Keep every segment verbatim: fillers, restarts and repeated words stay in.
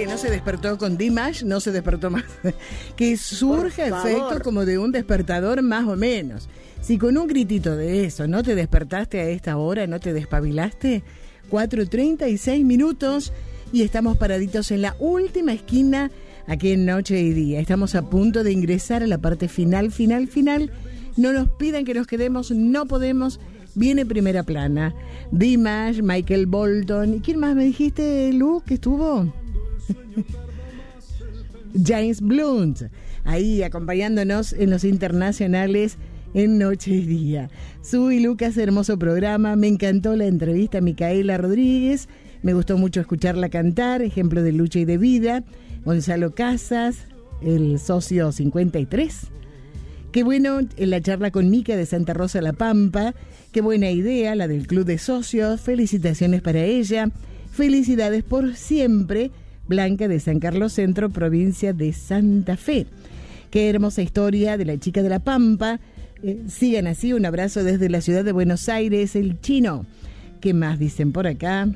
que no se despertó con Dimash, no se despertó más. Que surja efecto como de un despertador más o menos. Si con un gritito de eso no te despertaste a esta hora, no te despabilaste, cuatro treinta y seis minutos y estamos paraditos en la última esquina aquí en Noche y Día. Estamos a punto de ingresar a la parte final, final, final. No nos pidan que nos quedemos, no podemos. Viene Primera Plana. Dimash, Michael Bolton. ¿Y quién más me dijiste, Lu, que estuvo? James Blunt. Ahí acompañándonos en los internacionales en Noche y Día. Su y Lucas, hermoso programa. Me encantó la entrevista a Micaela Rodríguez. Me gustó mucho escucharla cantar. Ejemplo de lucha y de vida. Gonzalo Casas, el socio cincuenta y tres. Qué bueno en la charla con Mica de Santa Rosa La Pampa. Qué buena idea la del Club de Socios. Felicitaciones para ella. Felicidades por siempre. Blanca de San Carlos Centro, provincia de Santa Fe. Qué hermosa historia de la chica de La Pampa. Eh, sigan así. Un abrazo desde la ciudad de Buenos Aires, el Chino. ¿Qué más dicen por acá?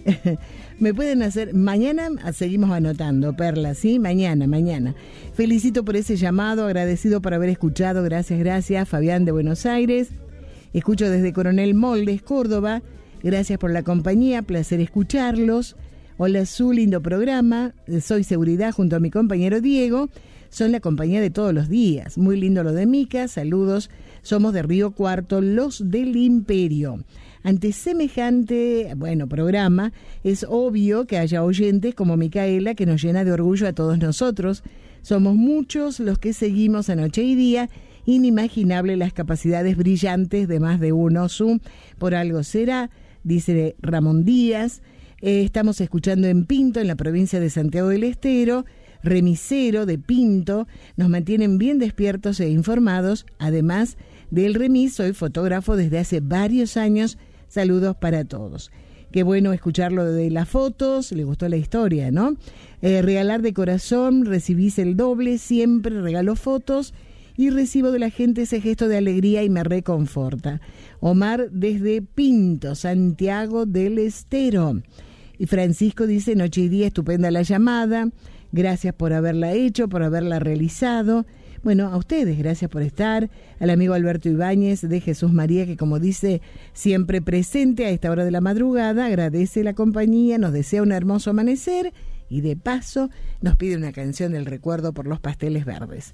Me pueden hacer, mañana seguimos anotando, Perla, ¿sí? Mañana, mañana. Felicito por ese llamado, agradecido por haber escuchado, gracias, gracias. Fabián de Buenos Aires, escucho desde Coronel Moldes, Córdoba, gracias por la compañía, placer escucharlos. Hola, su lindo programa, soy Seguridad junto a mi compañero Diego, son la compañía de todos los días. Muy lindo lo de Mica, saludos, somos de Río Cuarto, los del Imperio. Ante semejante, bueno, programa, es obvio que haya oyentes como Micaela que nos llena de orgullo a todos nosotros. Somos muchos los que seguimos a Noche y Día, inimaginable las capacidades brillantes de más de uno. Su, por algo será, dice Ramón Díaz. Eh, estamos escuchando en Pinto, en la provincia de Santiago del Estero, remisero de Pinto, nos mantienen bien despiertos e informados. Además del remis, soy fotógrafo desde hace varios años. Saludos para todos. Qué bueno escucharlo de las fotos, le gustó la historia, ¿no? Eh, regalar de corazón, recibís el doble, siempre regalo fotos y recibo de la gente ese gesto de alegría y me reconforta. Omar desde Pinto, Santiago del Estero. Y Francisco dice, Noche y Día, estupenda la llamada, gracias por haberla hecho, por haberla realizado. Bueno, a ustedes, gracias por estar, al amigo Alberto Ibáñez de Jesús María, que como dice, siempre presente a esta hora de la madrugada, agradece la compañía, nos desea un hermoso amanecer y de paso nos pide una canción del recuerdo por los pasteles verdes.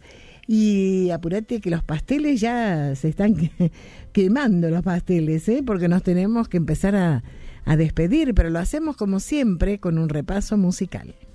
Y apurate que los pasteles ya se están quemando los pasteles, ¿eh? Porque nos tenemos que empezar a, a despedir, pero lo hacemos como siempre con un repaso musical.